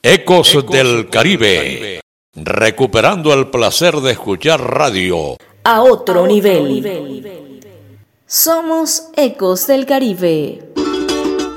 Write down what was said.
Ecos del Caribe, recuperando el placer de escuchar radio a otro nivel. Somos Ecos del Caribe.